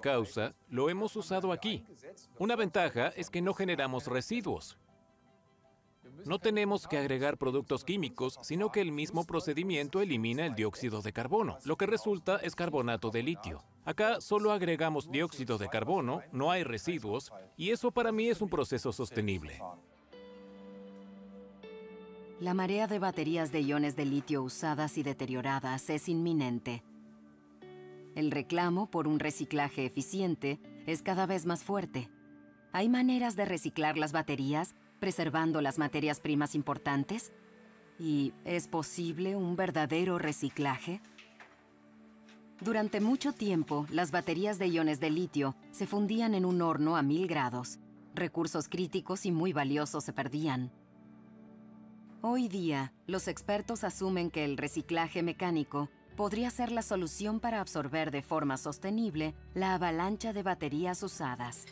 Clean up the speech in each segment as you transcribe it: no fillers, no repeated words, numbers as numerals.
causa, lo hemos usado aquí. Una ventaja es que no generamos residuos. No tenemos que agregar productos químicos, sino que el mismo procedimiento elimina el dióxido de carbono. Lo que resulta es carbonato de litio. Acá solo agregamos dióxido de carbono, no hay residuos, y eso para mí es un proceso sostenible. La marea de baterías de iones de litio usadas y deterioradas es inminente. El reclamo por un reciclaje eficiente es cada vez más fuerte. ¿Hay maneras de reciclar las baterías, preservando las materias primas importantes? ¿Y es posible un verdadero reciclaje? Durante mucho tiempo, las baterías de iones de litio se fundían en un horno a 1000 grados. Recursos críticos y muy valiosos se perdían. Hoy día, los expertos asumen que el reciclaje mecánico podría ser la solución para absorber de forma sostenible la avalancha de baterías usadas.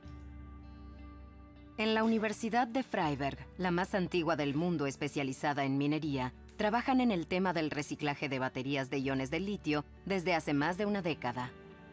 En la Universidad de Freiberg, la más antigua del mundo especializada en minería, trabajan en el tema del reciclaje de baterías de iones de litio desde hace más de una década.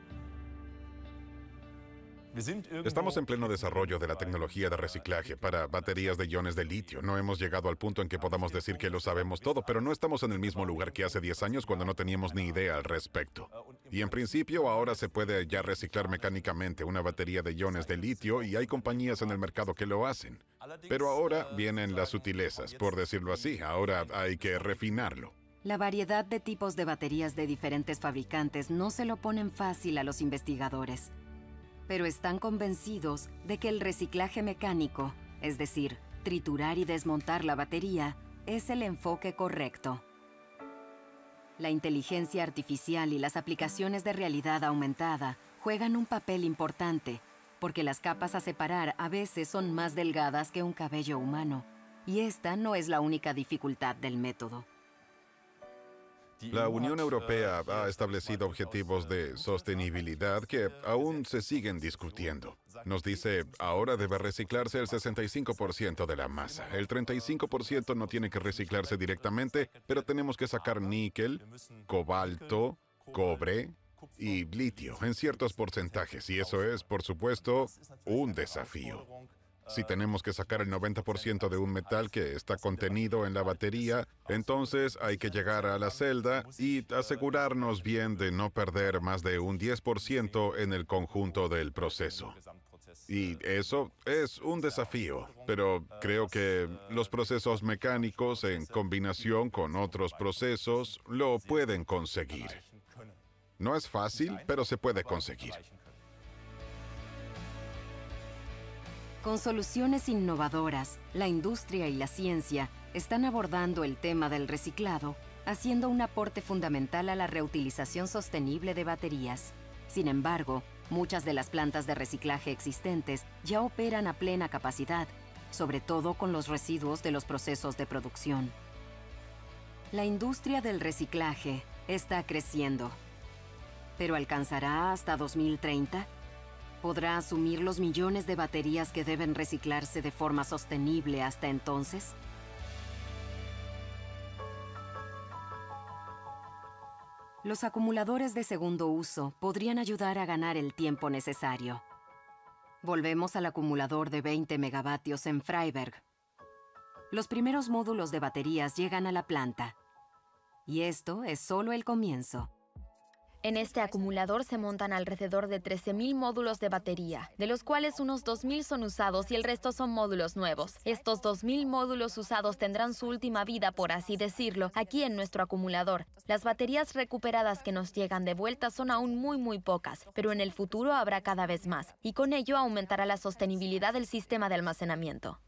Estamos en pleno desarrollo de la tecnología de reciclaje para baterías de iones de litio. No hemos llegado al punto en que podamos decir que lo sabemos todo, pero no estamos en el mismo lugar que hace 10 años cuando no teníamos ni idea al respecto. Y en principio ahora se puede ya reciclar mecánicamente una batería de iones de litio y hay compañías en el mercado que lo hacen. Pero ahora vienen las sutilezas, por decirlo así. Ahora hay que refinarlo. La variedad de tipos de baterías de diferentes fabricantes no se lo ponen fácil a los investigadores, pero están convencidos de que el reciclaje mecánico, es decir, triturar y desmontar la batería, es el enfoque correcto. La inteligencia artificial y las aplicaciones de realidad aumentada juegan un papel importante, porque las capas a separar a veces son más delgadas que un cabello humano, y esta no es la única dificultad del método. La Unión Europea ha establecido objetivos de sostenibilidad que aún se siguen discutiendo. Nos dice, ahora debe reciclarse el 65% de la masa. El 35% no tiene que reciclarse directamente, pero tenemos que sacar níquel, cobalto, cobre y litio en ciertos porcentajes. Y eso es, por supuesto, un desafío. Si tenemos que sacar el 90% de un metal que está contenido en la batería, entonces hay que llegar a la celda y asegurarnos bien de no perder más de un 10% en el conjunto del proceso. Y eso es un desafío, pero creo que los procesos mecánicos en combinación con otros procesos lo pueden conseguir. No es fácil, pero se puede conseguir. Con soluciones innovadoras, la industria y la ciencia están abordando el tema del reciclado, haciendo un aporte fundamental a la reutilización sostenible de baterías. Sin embargo, muchas de las plantas de reciclaje existentes ya operan a plena capacidad, sobre todo con los residuos de los procesos de producción. La industria del reciclaje está creciendo, pero ¿alcanzará hasta 2030? ¿Podrá asumir los millones de baterías que deben reciclarse de forma sostenible hasta entonces? Los acumuladores de segundo uso podrían ayudar a ganar el tiempo necesario. Volvemos al acumulador de 20 megavatios en Freiberg. Los primeros módulos de baterías llegan a la planta. Y esto es solo el comienzo. En este acumulador se montan alrededor de 13.000 módulos de batería, de los cuales unos 2.000 son usados y el resto son módulos nuevos. Estos 2.000 módulos usados tendrán su última vida, por así decirlo, aquí en nuestro acumulador. Las baterías recuperadas que nos llegan de vuelta son aún muy pocas, pero en el futuro habrá cada vez más, y con ello aumentará la sostenibilidad del sistema de almacenamiento.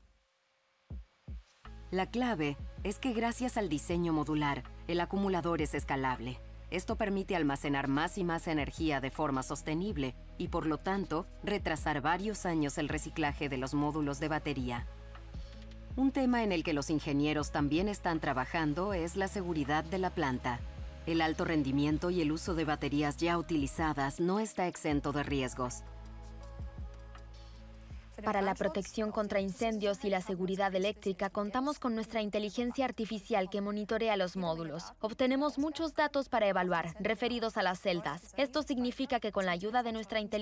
La clave es que gracias al diseño modular, el acumulador es escalable. Esto permite almacenar más y más energía de forma sostenible y, por lo tanto, retrasar varios años el reciclaje de los módulos de batería. Un tema en el que los ingenieros también están trabajando es la seguridad de la planta. El alto rendimiento y el uso de baterías ya utilizadas no está exento de riesgos. Para la protección contra incendios y la seguridad eléctrica, contamos con nuestra inteligencia artificial que monitorea los módulos. Obtenemos muchos datos para evaluar, referidos a las celdas. Esto significa que con la ayuda de nuestra inteligencia